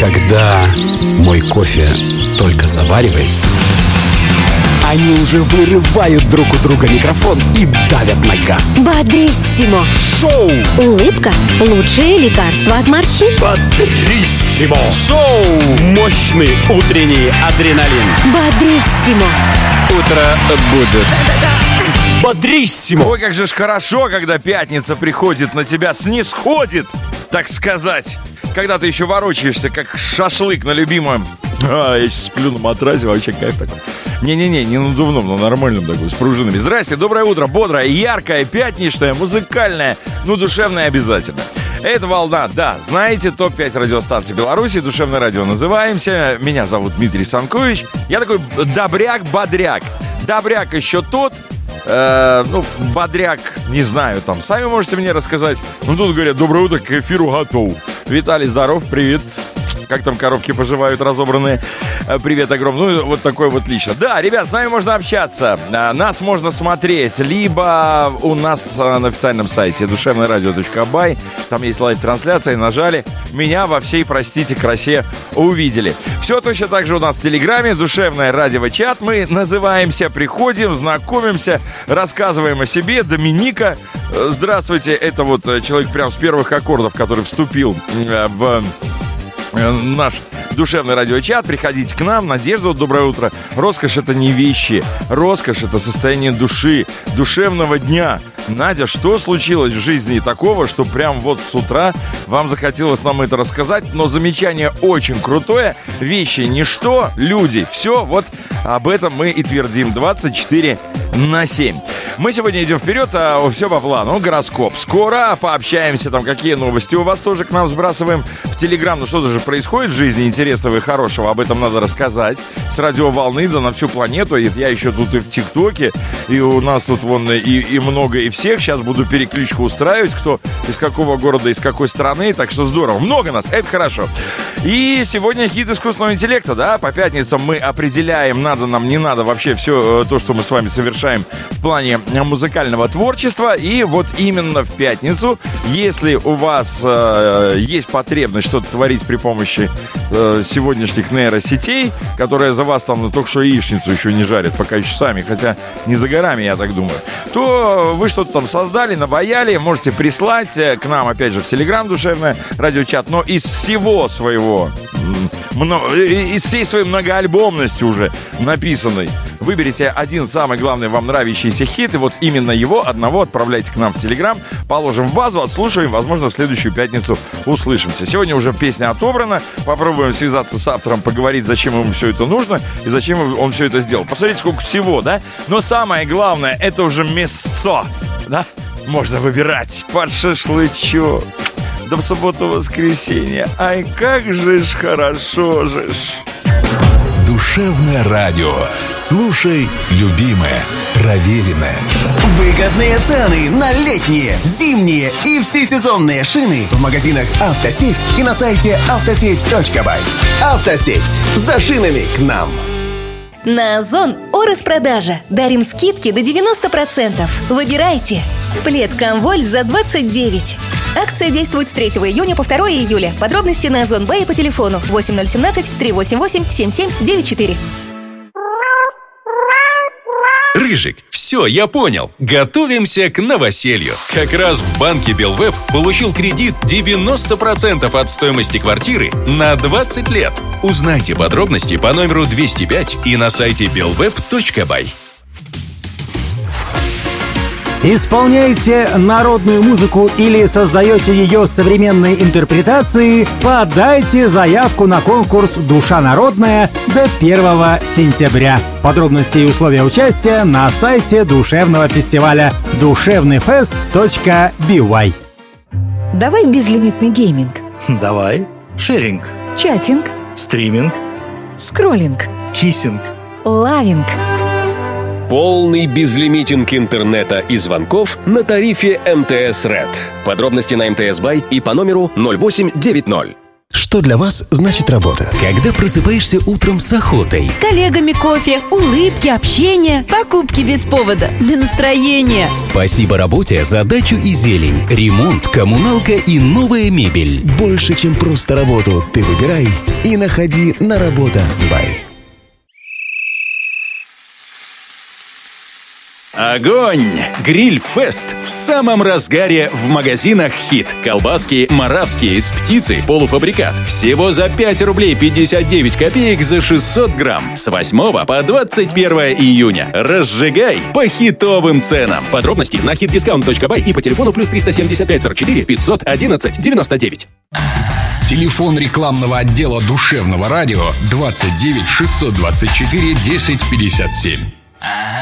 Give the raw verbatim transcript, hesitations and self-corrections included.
Когда мой кофе только заваривается, они уже вырывают друг у друга микрофон и давят на газ. Бодриссимо. Шоу. Улыбка – лучшее лекарство от морщин. Бодриссимо. Шоу. Мощный утренний адреналин. Бодриссимо. Утро будет. Бодриссимо. Ой, как же ж хорошо, когда пятница приходит на тебя, снисходит, так сказать. Когда ты еще ворочаешься, как шашлык на любимом. А, я сейчас сплю на матрасе, вообще кайф такой. Не-не-не, не надувном, но нормальном такой, с пружинами. Здрасте, доброе утро, бодрое, яркое, пятничное, музыкальное, ну, душевное обязательно. Это «Волна», да, знаете, топ пять радиостанций Беларуси, душевное радио называемся. Меня зовут Дмитрий Санкович. Я такой добряк-бодряк. Добряк еще тот, э, ну, бодряк, не знаю, там, сами можете мне рассказать. Ну, тут говорят, доброе утро, к эфиру готов. Виталий, здоров, привет. Как там коровки поживают разобранные? Привет огромный. Ну, вот такой вот лично. Да, ребят, с нами можно общаться. Нас можно смотреть либо у нас на официальном сайте душевное радио точка бай. Там есть лайв-трансляция. Нажали. Меня во всей, простите, красе увидели. Все точно так же у нас в Телеграме. Душевное радио чат. Мы называемся, приходим, знакомимся, рассказываем о себе. Доминика. Здравствуйте. Это вот человек прям с первых аккордов, который вступил в наш душевный радиочат. Приходите к нам. Надежда, доброе утро. Роскошь — это не вещи. Роскошь — это состояние души, душевного дня. Надя, что случилось в жизни такого, что прям вот с утра вам захотелось нам это рассказать? Но замечание очень крутое. Вещи — ничто, люди — все. Вот об этом мы и твердим двадцать четыре на семь. Мы сегодня идем вперед, а все по плану. Гороскоп. Скоро пообщаемся, там какие новости у вас тоже к нам сбрасываем в Телеграм. Ну что же происходит в жизни интересного и хорошего, об этом надо рассказать. С радиоволны, да на всю планету. И я еще тут и в ТикТоке, и у нас тут вон и, и много, и всех. Сейчас буду перекличку устраивать, кто из какого города, из какой страны. Так что здорово. Много нас, это хорошо. И сегодня хит искусственного интеллекта, да. По пятницам мы определяем, надо нам, не надо, вообще все то, что мы с вами совершаем в плане музыкального творчества. И вот именно в пятницу, если у вас э, есть потребность что-то творить при помощи э, сегодняшних нейросетей, которые за вас там ну, только что яичницу еще не жарят, пока еще сами, хотя не за горами, я так думаю, то вы что-то там создали, набаяли, можете прислать к нам, опять же, в Телеграм душевное радиочат, но из всего своего, из всей своей многоальбомности уже написанной, выберите один самый главный вам нравящийся хит, и вот именно его одного отправляйте к нам в Телеграм, положим в базу, отслушаем, возможно, в следующую пятницу услышимся. Сегодня уже песня отобрана, попробуем связаться с автором, поговорить, зачем ему все это нужно и зачем он все это сделал. Посмотрите, сколько всего, да? Но самое главное, это уже мясо, да? Можно выбирать под шашлычок. До субботу-воскресенья. Ай, как же ж хорошо же ж. Душевное радио. Слушай, любимое, проверенное. Выгодные цены на летние, зимние и всесезонные шины в магазинах «Автосеть» и на сайте автосеть точка бай. «Автосеть». За шинами к нам. На Озон о распродаже. Дарим скидки до девяносто процентов. Выбирайте. Плед «Комволь» за двадцать девять. Акция действует с третьего июня по второго июля. Подробности на Озон Бэй по телефону восемь ноль один семь три восемь восемь семь семь девять четыре. Рыжик, все, я понял. Готовимся к новоселью. Как раз в банке Белвеб получил кредит девяносто процентов от стоимости квартиры на двадцать лет. Узнайте подробности по номеру двести пять и на сайте белвеб точка бай. Исполняете народную музыку или создаете ее современной интерпретации? Подайте заявку на конкурс «Душа народная» до первого сентября. Подробности и условия участия на сайте душевного фестиваля душевный фест точка бай. Давай безлимитный гейминг. Давай. Шеринг. Чатинг. Стриминг. Скроллинг. Киссинг. Лавинг. Полный безлимитинг интернета и звонков на тарифе эм тэ эс Red. Подробности на эм тэ эс Бай и по номеру ноль восемь девять ноль. Что для вас значит работа? Когда просыпаешься утром с охотой. С коллегами кофе, улыбки, общение, покупки без повода, для настроения. Спасибо работе за дачу и зелень, ремонт, коммуналка и новая мебель. Больше, чем просто работу, ты выбирай и находи на работа бай. Огонь! Гриль-фест в самом разгаре в магазинах «Хит». Колбаски «Моравские» из птицы, полуфабрикат. Всего за пять рублей пятьдесят девять копеек за шестьсот грамм. С восьмого по двадцать первое июня. Разжигай по хитовым ценам. Подробности на хит дискаунт точка бай и по телефону плюс триста семьдесят пять сорок четыре пятьсот одиннадцать девяносто девять. Телефон рекламного отдела душевного радио двадцать девять шестьсот двадцать четыре десять пятьдесят семь.